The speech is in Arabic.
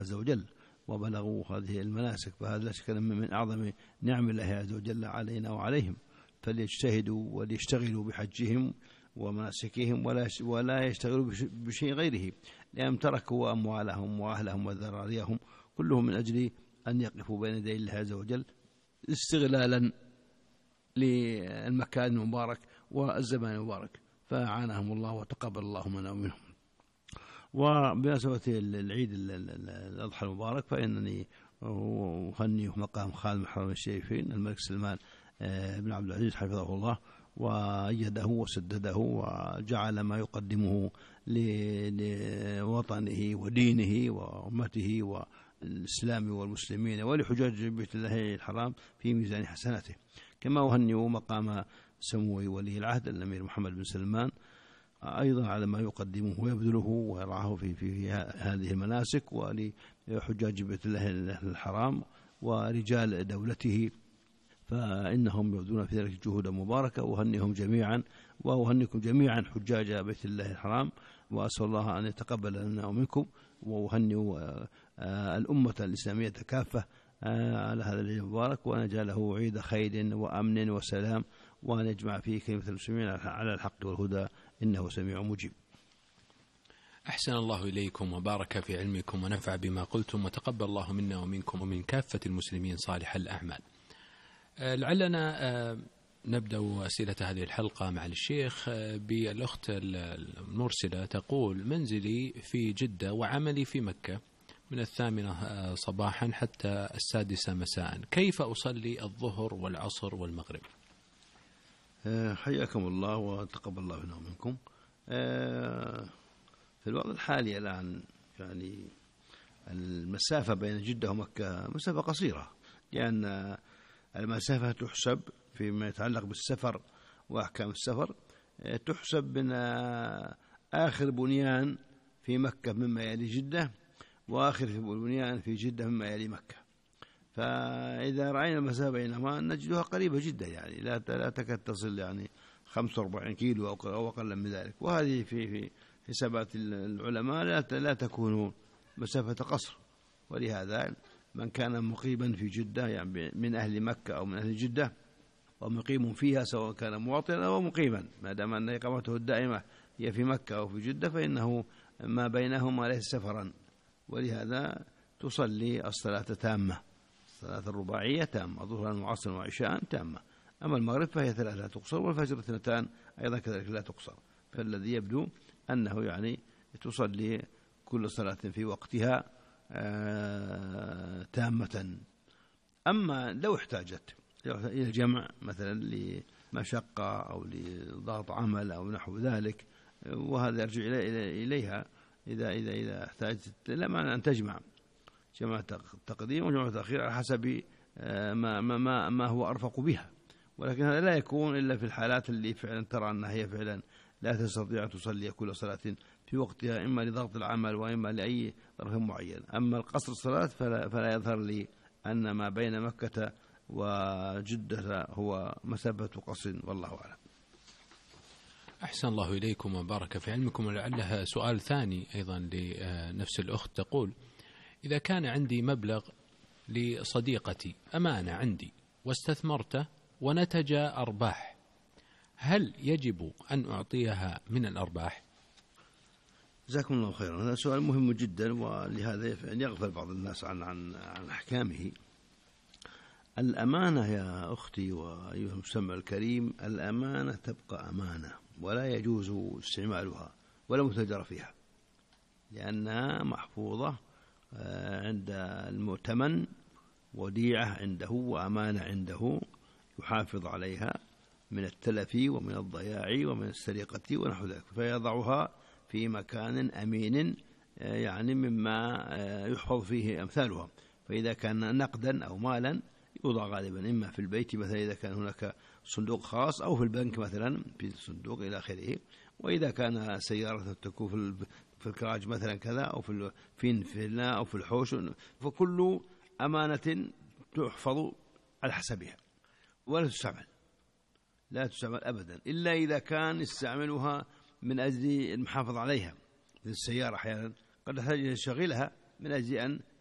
عز وجل وبلغوا هذه المناسك، فهذا لا شك من أعظم نعم الله عز وجل علينا وعليهم، فليجتهدوا وليشتغلوا بحجهم ومناسكهم ولا يشتغلوا بشيء غيره، لأنهم تركوا أموالهم وأهلهم وذراريهم كلهم من أجل أن يقفوا بين يدي الله عز وجل استغلالا للمكان المبارك والزمان المبارك، فأعانهم الله وتقبل الله منا ومنهم. وبمناسبة العيد الأضحى المبارك فإنني أهني مقام خادم الحرمين الشريفين الملك سلمان بن عبد العزيز حفظه الله وأيده وسدده وجعل ما يقدمه لوطنه ودينه وأمته والإسلام والمسلمين ولحجاج بيت الله الحرام في ميزان حسناته. كما أهنئ مقام سمو ولي العهد الأمير محمد بن سلمان أيضا على ما يقدمه ويبذله ويرعاه في هذه المناسك ولحجاج بيت الله الحرام ورجال دولته، فإنهم يبذلون في ذلك جهودا مباركة. أهنئهم جميعا وأهنئكم جميعا حجاج بيت الله الحرام، وأسأل الله أن يتقبل لنا ومنكم، وأهنئ الأمة الإسلامية كافة على هذا العيد المبارك، وأن يجعله عيد خير وأمن وسلام، وأن يجمع فيه كلمة المسلمين على الحق والهدى، إنه سميع مجيب. أحسن الله إليكم وبارك في علمكم ونفع بما قلتم، وتقبل الله منا ومنكم ومن كافة المسلمين صالح الأعمال. لعلنا نبدأ أسئلة هذه الحلقة مع الشيخ بالأخت المرسلة، تقول: منزلي في جدة وعملي في مكة من 8 صباحا حتى 6 مساء، كيف أصلي الظهر والعصر والمغرب؟ حياكم الله وتقبل الله منا ومنكم. في الوقت الحالي الآن يعني المسافة بين جدة ومكة مسافة قصيرة، لأن المسافة تحسب فيما يتعلق بالسفر وأحكام السفر، تحسب من آخر بنيان في مكة مما يلي جدة، وآخر بنيان في جدة مما يلي مكة. فإذا رأينا المسافة بينهما نجدها قريبة جدا، يعني لا تكاد تصل يعني 45 كيلو أو أقل من ذلك. وهذه في حسابات العلماء لا تكون مسافة قصر، ولهذا من كان مقيما في جدة يعني من أهل مكة أو من أهل جدة ومقيم فيها، سواء كان مواطنا أو مقيما، ما دام أن إقامته الدائمة هي في مكة أو في جدة، فإنه ما بينهما ليس سفرا، ولهذا تصلي الصلاة تامة، الصلاة الرباعية تامة، ظهرا وعصرا وعشاء تامة. أما المغرب فهي 3 لا تقصر، والفجر 2 أيضا كذلك لا تقصر. فالذي يبدو أنه يعني تصلي كل صلاة في وقتها تامة. أما لو احتاجت إلى الجمع مثلا لمشقة أو لضغط عمل أو نحو ذلك، وهذا يرجع إليها إذا احتاجت، لا معنى أن تجمع جمع تقديم وجمع تأخير على حسب ما هو أرفق بها، ولكن هذا لا يكون إلا في الحالات اللي فعلا ترى أنها هي فعلا لا تستطيع أن تصلي كل صلاة في وقتها، إما لضغط العمل وإما لأي ظرف معين. أما القصر الصلاة فلا يظهر لي أن ما بين مكة وجدة هو مسافة قصر، والله أعلم. أحسن الله إليكم وبارك في علمكم. ولعلها سؤال ثاني أيضا لنفس الأخت، تقول: إذا كان عندي مبلغ لصديقتي أمانة عندي واستثمرته ونتج أرباح، هل يجب أن أعطيها من الأرباح؟ جزاكم الله خيرا. هذا سؤال مهم جدا، ولهذا يغفل بعض الناس عن أحكامه. الأمانة يا أختي وأيها المستمع الكريم، الأمانة تبقى أمانة ولا يجوز استعمالها ولا متاجرة فيها، لأنها محفوظة عند المؤتمن، وديعة عنده وأمانة عنده يحافظ عليها من التلف ومن الضياع ومن السرقة ونحو ذلك، فيضعها في مكان أمين يعني مما يحفظ فيه أمثالها. فإذا كان نقدا أو مالا يوضع غالبا إما في البيت مثلا إذا كان هناك صندوق خاص، أو في البنك مثلا في صندوق إلى آخره. وإذا كان سيارة تكون في الكراج مثلا كذا، أو في النافذة أو في الحوش، فكل أمانة تحفظ على حسبها ولا تستعمل، لا تستعمل أبدا، إلا إذا كان يستعملها من أجل المحافظة عليها. السيارة أحيانا قد تحتاج إلى شغلها من أجل أن